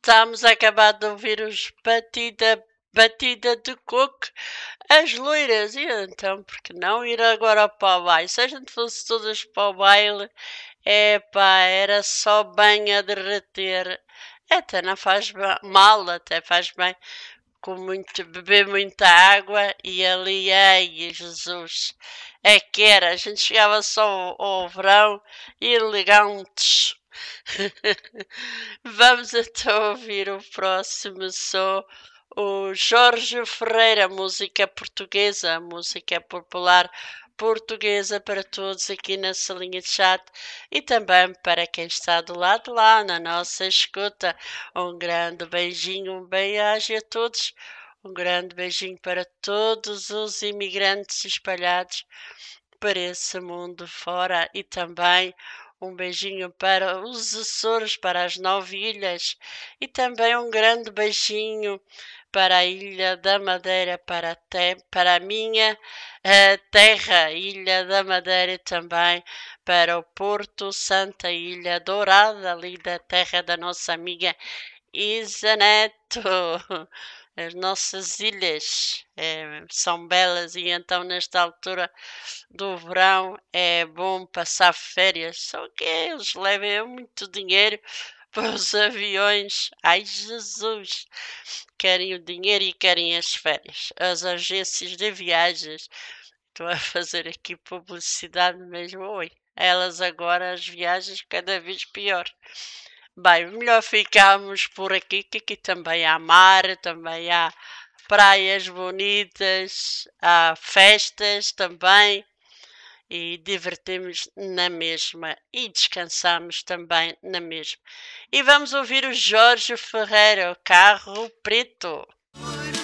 Estamos a acabar de ouvir os batida de coco, as loiras. E então, por que não ir agora para o baile? Se a gente fosse todas para o baile, epá, era só banho a derreter. Até não faz mal, até faz bem beber muita água e ali, ai Jesus, é que era, a gente chegava só ao verão elegantes. Vamos então ouvir o próximo som, o Jorge Ferreira, música portuguesa, música popular portuguesa para todos aqui na salinha de chat e também para quem está do lado lá na nossa escuta. Um grande beijinho, um beijo a todos, um grande beijinho para todos os imigrantes espalhados por esse mundo fora e também um beijinho para os Açores, para as 9 ilhas e também um grande beijinho para a Ilha da Madeira, para a minha terra, Ilha da Madeira e também para o Porto Santa, Ilha Dourada, ali da terra da nossa amiga Isa Neto. As nossas ilhas são belas e então nesta altura do verão é bom passar férias, só que eles levam muito dinheiro para os aviões. Ai Jesus! Querem o dinheiro e querem as férias. As agências de viagens. Estou a fazer aqui publicidade mesmo. Oi. Elas agora, as viagens, cada vez pior. Bem, melhor ficarmos por aqui, que aqui também há mar, também há praias bonitas, há festas também e divertimos na mesma e descansamos também na mesma. E vamos ouvir o Jorge Ferreira, o Carro Preto.